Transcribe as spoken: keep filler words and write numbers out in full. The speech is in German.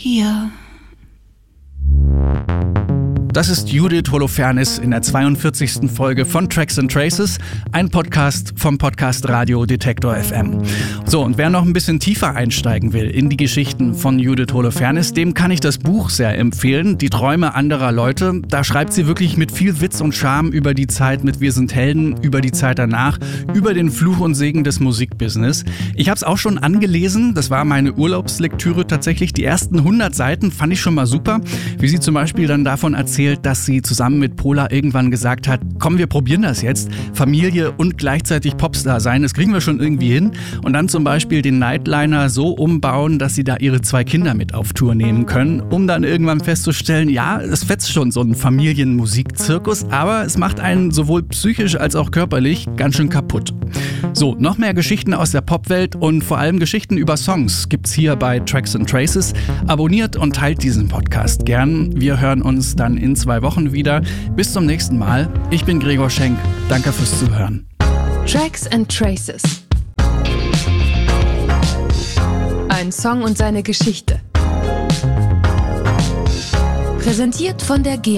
hier. Das ist Judith Holofernes in der zweiundvierzigsten Folge von Tracks and Traces, ein Podcast vom Podcast Radio Detektor F M. So, und wer noch ein bisschen tiefer einsteigen will in die Geschichten von Judith Holofernes, dem kann ich das Buch sehr empfehlen, Die Träume anderer Leute. Da schreibt sie wirklich mit viel Witz und Charme über die Zeit mit Wir sind Helden, über die Zeit danach, über den Fluch und Segen des Musikbusiness. Ich habe es auch schon angelesen, das war meine Urlaubslektüre tatsächlich. Die ersten hundert Seiten fand ich schon mal super, wie sie zum Beispiel dann davon erzählt, dass sie zusammen mit Pola irgendwann gesagt hat, komm, wir probieren das jetzt. Familie und gleichzeitig Popstar sein, das kriegen wir schon irgendwie hin. Und dann zum Beispiel den Nightliner so umbauen, dass sie da ihre zwei Kinder mit auf Tour nehmen können, um dann irgendwann festzustellen, ja, es fetzt schon so ein Familienmusikzirkus, aber es macht einen sowohl psychisch als auch körperlich ganz schön kaputt. So, noch mehr Geschichten aus der Popwelt und vor allem Geschichten über Songs gibt's hier bei Tracks and Traces. Abonniert und teilt diesen Podcast gern. Wir hören uns dann in zwei Wochen wieder. Bis zum nächsten Mal. Ich bin Gregor Schenk. Danke fürs Zuhören. Tracks and Traces. Ein Song und seine Geschichte. Präsentiert von der G